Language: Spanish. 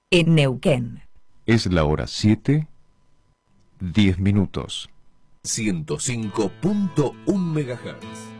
en Neuquén. Es la hora 7:10. 105.1 MHz.